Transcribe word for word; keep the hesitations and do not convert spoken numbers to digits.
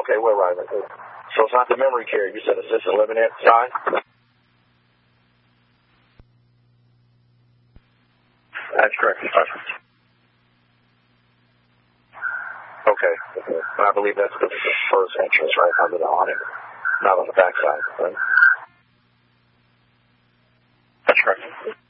Okay, we're right. So it's not the memory care. You said assisted living inside? That's correct. Okay. I believe that's the first entrance right under the awning, not on the back side, right? That's correct.